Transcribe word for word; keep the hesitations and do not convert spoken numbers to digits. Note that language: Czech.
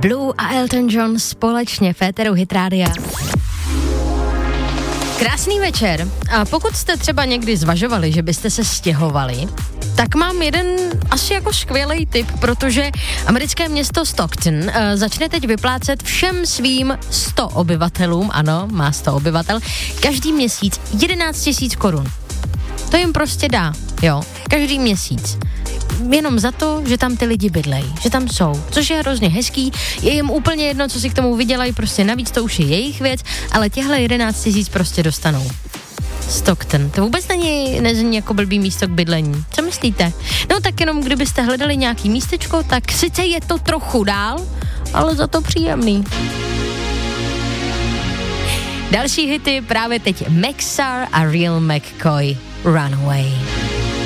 Blue a Elton John společně v éteru Hit Rádia. Krásný večer. A pokud jste třeba někdy zvažovali, že byste se stěhovali, tak mám jeden asi jako skvělej tip, protože americké město Stockton uh, začne teď vyplácet všem svým sto obyvatelům, ano, má sto obyvatel, každý měsíc jedenáct tisíc korun. To jim prostě dá, jo, každý měsíc. Jenom za to, že tam ty lidi bydlejí, že tam jsou, což je hrozně hezký, je jim úplně jedno, co si k tomu vydělají, prostě navíc to už je jejich věc, ale těhle jedenáct tisíc prostě dostanou. Stockton, to vůbec není, nezní jako blbý místo k bydlení. Co myslíte? No tak jenom kdybyste hledali nějaký místečko, tak sice je to trochu dál, ale za to příjemný. Další hity právě teď Maxar a Real McCoy, Runaway.